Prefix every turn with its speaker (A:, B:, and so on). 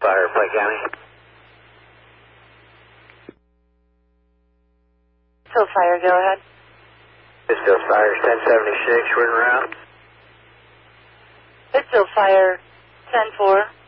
A: Fire, Clay County.
B: Pittsfield Fire, go ahead.
A: Pittsfield Fire, 1076, running around.
B: Pittsfield Fire, 10-4.